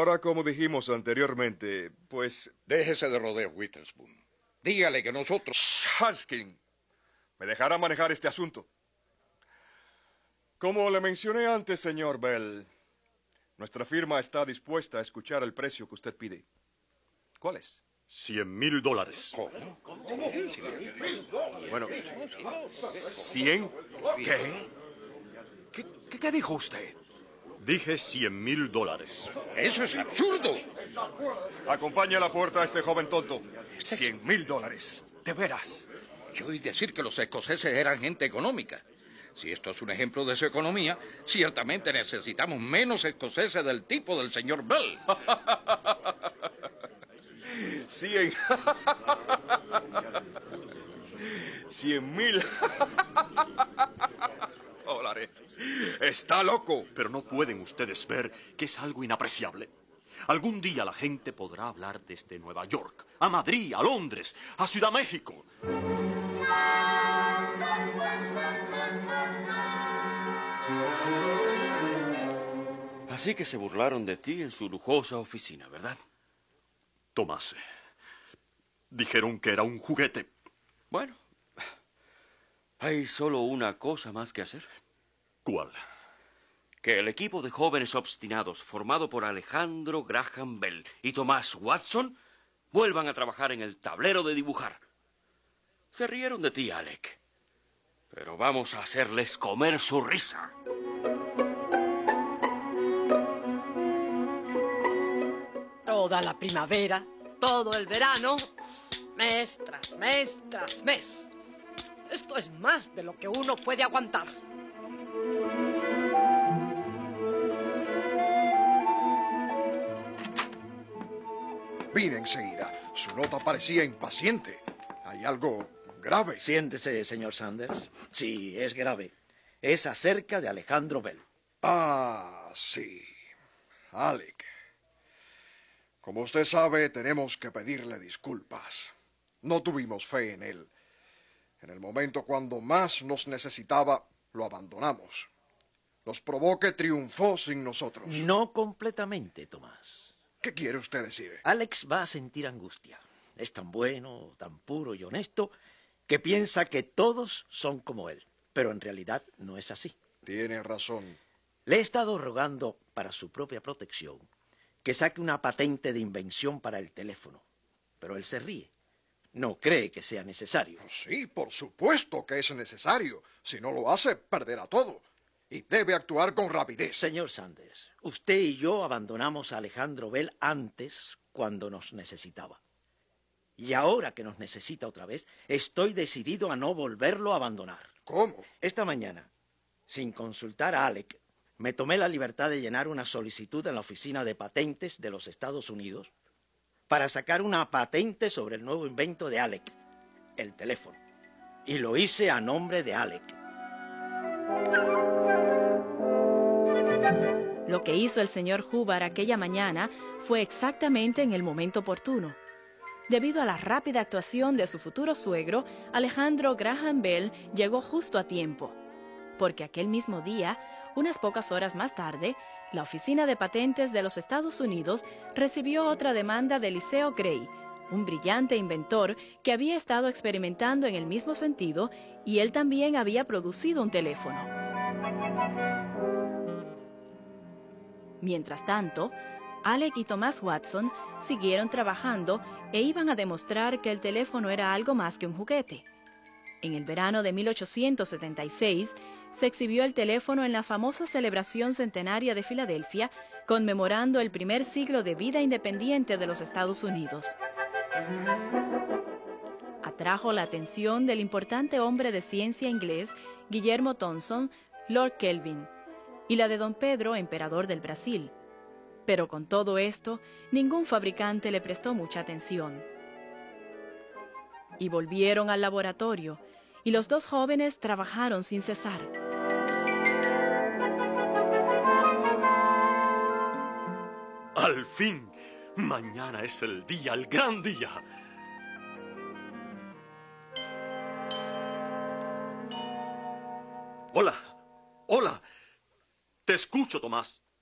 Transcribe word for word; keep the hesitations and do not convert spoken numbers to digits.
ahora, como dijimos anteriormente, pues... Déjese de rodeo, Witherspoon. Dígale que nosotros... Haskin, me dejará manejar este asunto. Como le mencioné antes, señor Bell, nuestra firma está dispuesta a escuchar el precio que usted pide. ¿Cuál es? Cien mil dólares. ¿Cómo? Bueno, ¿cien? ¿Qué? ¿Qué, qué, qué dijo usted? Dije cien mil dólares. ¡Eso es absurdo! Acompañe a la puerta a este joven tonto. Cien mil dólares. ¿De veras? Yo oí decir que los escoceses eran gente económica. Si esto es un ejemplo de su economía, ciertamente necesitamos menos escoceses del tipo del señor Bell. Cien. Cien mil dólares. Está loco. Pero no pueden ustedes ver que es algo inapreciable. Algún día la gente podrá hablar desde Nueva York, a Madrid, a Londres, a Ciudad México. Así que se burlaron de ti en su lujosa oficina, ¿verdad? Tomás, dijeron que era un juguete. Bueno, hay solo una cosa más que hacer. ¿Cuál? Que el equipo de jóvenes obstinados formado por Alejandro Graham Bell y Tomás Watson vuelvan a trabajar en el tablero de dibujar. Se rieron de ti, Alec, pero vamos a hacerles comer su risa. Toda la primavera, todo el verano, mes tras mes tras mes. Esto es más de lo que uno puede aguantar. Vine enseguida. Su nota parecía impaciente. ¿Hay algo grave? Siéntese, señor Sanders. Sí, es grave. Es acerca de Alejandro Bell. Ah, sí. Alec. Como usted sabe, tenemos que pedirle disculpas. No tuvimos fe en él. En el momento cuando más nos necesitaba, lo abandonamos. Nos probó que triunfó sin nosotros. No completamente, Tomás. ¿Qué quiere usted decir? Alex va a sentir angustia. Es tan bueno, tan puro y honesto, que piensa que todos son como él. Pero en realidad no es así. Tiene razón. Le he estado rogando, para su propia protección, que saque una patente de invención para el teléfono. Pero él se ríe. No cree que sea necesario. Sí, por supuesto que es necesario. Si no lo hace, perderá todo. Y debe actuar con rapidez. Señor Sanders, usted y yo abandonamos a Alejandro Bell antes, cuando nos necesitaba. Y ahora que nos necesita otra vez, estoy decidido a no volverlo a abandonar. ¿Cómo? Esta mañana, sin consultar a Alec, me tomé la libertad de llenar una solicitud en la Oficina de Patentes de los Estados Unidos para sacar una patente sobre el nuevo invento de Alec, el teléfono. Y lo hice a nombre de Alec. Lo que hizo el señor Hubbard aquella mañana fue exactamente en el momento oportuno. Debido a la rápida actuación de su futuro suegro, Alejandro Graham Bell llegó justo a tiempo, porque aquel mismo día, unas pocas horas más tarde, la Oficina de Patentes de los Estados Unidos recibió otra demanda de Eliseo Gray, un brillante inventor que había estado experimentando en el mismo sentido y él también había producido un teléfono. Mientras tanto, Alec y Thomas Watson siguieron trabajando e iban a demostrar que el teléfono era algo más que un juguete. En el verano de mil ochocientos setenta y seis se exhibió el teléfono en la famosa celebración centenaria de Filadelfia, conmemorando el primer siglo de vida independiente de los Estados Unidos. Atrajo la atención del importante hombre de ciencia inglés Guillermo Thomson, Lord Kelvin, y la de don Pedro, emperador del Brasil. Pero con todo esto, ningún fabricante le prestó mucha atención. Y volvieron al laboratorio, y los dos jóvenes trabajaron sin cesar. ¡Al fin! Mañana es el día, el gran día. Hola, hola. Te escucho, Tomás.